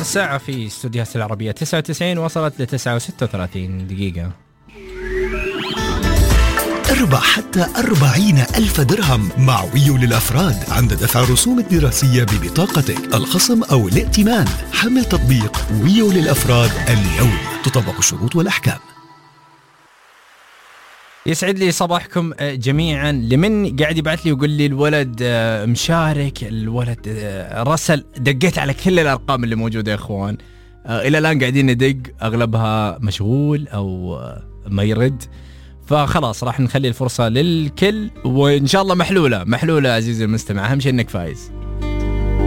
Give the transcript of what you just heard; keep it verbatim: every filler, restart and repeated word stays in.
الساعة في استوديوهات العربية تسعة وتسعين وصلت ل تسعة وستة وثلاثين دقيقة. اربح حتى أربعين ألف درهم مع ويو للأفراد عند دفع رسوم الدراسية ببطاقتك، الخصم أو الائتمان. حمل تطبيق ويو للأفراد اليوم، تطبق الشروط والأحكام. يسعد لي صباحكم جميعا. لمن قاعد يبعث لي ويقول لي الولد مشارك، الولد رسل، دقيت على كل الأرقام اللي موجودة يا إخوان، إلى الآن قاعدين ندق، أغلبها مشغول أو ما يرد، فخلاص راح نخلي الفرصة للكل، وإن شاء الله محلولة محلولة عزيزي المستمع، أهم شيء إنك فايز.